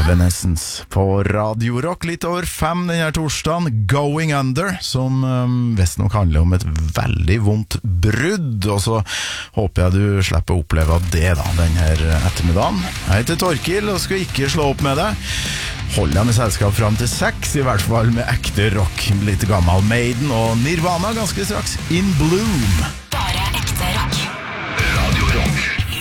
Evanescence på Radio Rock, litt over 5 denne torsdagen. Going Under, som visst nok handler om et veldig vondt brudd, og så håper jeg du slipper å oppleve det da, denne ettermiddagen. Jeg heter Torkil og skal ikke slå opp med deg. Hold deg med selskap fram til 6, i hvert fall med ekte rock. Litt gammel Maiden og Nirvana ganske straks. In Bloom. Bare ekte rock. Radio Rock.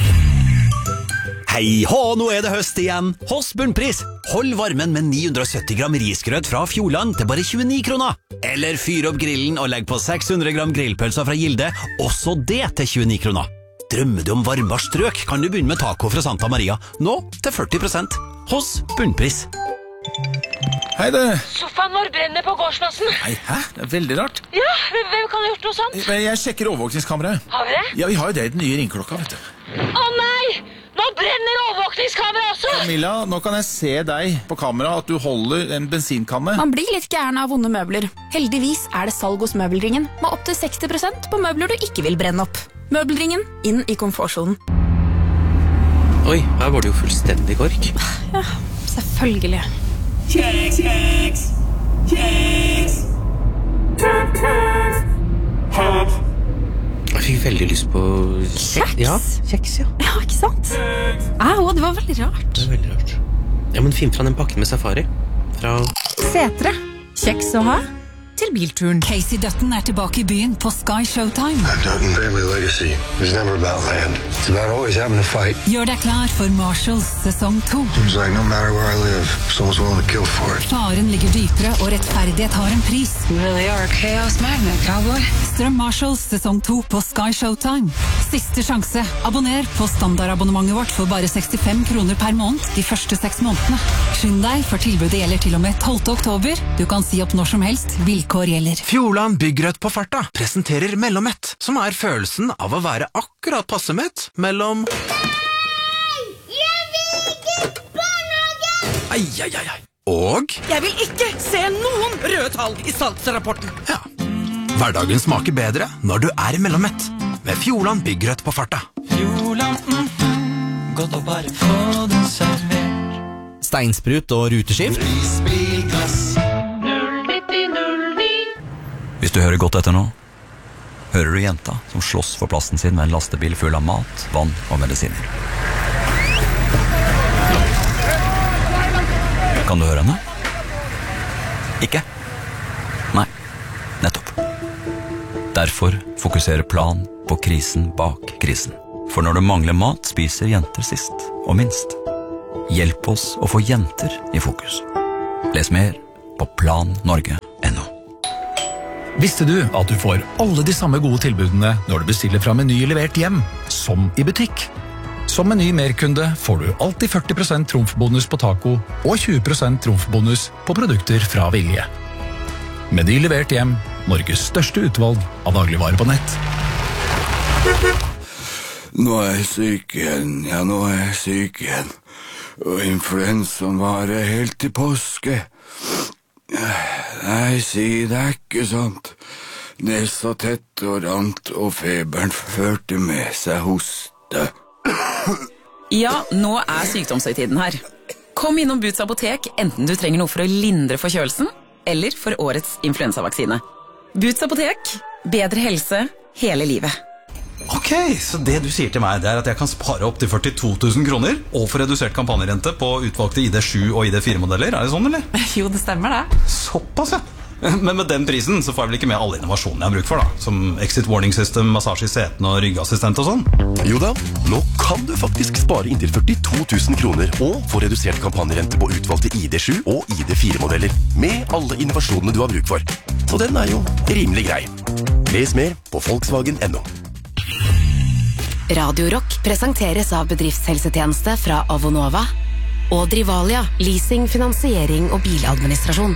Hei hå, nå det høst igjen. Hos Bunnpris. Hold varmen med 970 gram risgrøt fra Fjordland til bare 29 kroner. Eller fyr opp grillen og legg på 600 gram grillpølser fra Gilde, også det til 29 kroner. Drømmer du om varmere strøk, kan du begynne med taco fra Santa Maria. Nå til 40%. Hos Bunnpris. Hei du. Sofaen vår brenner på gårdsplassen. Nei, hæ? Det veldig rart. Ja, hvem kan ha gjort noe sånt? Jeg sjekker overvåkningskameraet. Har vi det? Ja, vi har jo det i den nye ringklokka, vet du. Å nei! Nå brenner overvåkningskamera også! Camilla, nå kan jeg se deg på kamera at du holder en bensinkanne. Man blir litt gæren av vonde møbler. Heldigvis det salg hos Møbelringen, med opp til 60% på møbler du ikke vil brenne opp. Møbelringen, inn i komfortsonen. Oi, her var det jo fullstendig kork. Ja, selvfølgelig. Kjeks, kjeks, kjeks. Kjeks. Jeg fikk veldig lyst på Kjeks? Ja, kjeks, ja. Ja, ikke sant? Au, det var veldig rart. Det er veldig rart. Ja, men finn fra den pakken med safari. Fra Setre. Kjeks å ha til bilturen. Casey Dutton tilbake i byen på Sky Showtime. Dutton family legacy is never about land. It's about always having a fight. Gjør deg klar for Marshalls sesong 2. Seems like no matter where I live, someone's willing to kill for it. Faren ligger dypere, og rettferdighet har en pris. You really are a chaos magnet, cowboy. Strøm Marshalls sesong 2 på Sky Showtime. Siste sjanse. Abonner på standardabonnementet vårt for bare 65 kroner per måned de første 6 månedene. Skynd deg, for tilbudet gjelder til og med 12. oktober. Du kan si opp når som helst. Vilkår gjelder. Fjordland byggrøt på farta presenterer Mellommett, som følelsen av å være akkurat passe mett mellom Ai. Og Jeg vil ikke se noen røde tall i salgsrapporten. ja, hverdagen smaker bedre når du Mellommett med Fjordland byggrøt på farta. Fjordland, godt å bare få den servert. Steinsprut og ruteskift. Isbilgass. Hvis du hører godt etter nå, hører du jenta som slåss for plassen sin med en lastebil full av mat, vann og medisiner. Kan du høre henne? Ikke? Nei, nettopp. Derfor fokuserer Plan på krisen bak krisen. For når det mangler mat, spiser jenter sist og minst. Hjelp oss å få jenter i fokus. Les mer på plannorge.no. Visste du at du får alle de samme gode tilbudene når du bestiller fra Meny levert hjem, som i butikk? Som Meny Merkunde får du alltid 40% trumfbonus på taco og 20% trumfbonus på produkter fra Vilje. Meny levert hjem, Norges største utvalg av dagligvarer på nett. Nå jeg syk igjen, ja nå jeg syk igjen. Og influensaen varer helt til påske. Nei, si det ikke sant. Nesa tett og rant, og feberen førte med seg hoste. Ja, nå sykdomshøytiden her. Kom innom Boots apotek, enten du trenger noe for å lindre forkjølelsen, eller for årets influensavaksine. Boots apotek, bedre helse hele livet. Ok, så det du sier til meg det at jeg kan spare opp til 42 000 kroner og få redusert kampanjerente på utvalgte ID7 og ID4-modeller, det sånn, eller? Jo, det stemmer det. Såpass, ja. Men med den prisen så får jeg vel ikke med alle innovasjonene jeg har bruk for da, som exit warning system, massasje i seten og ryggassistent og sånn. Jo da, nå kan du faktisk spare inntil 42 000 kroner og få redusert kampanjerente på utvalgte ID7 og ID4-modeller med alle innovasjonene du har bruk for. Så den jo rimelig grei. Les mer på Volkswagen.no. Radio Rock presenteres av bedriftshelsetjeneste fra Avonova og Drivalia, leasing, finansiering og biladministrasjon.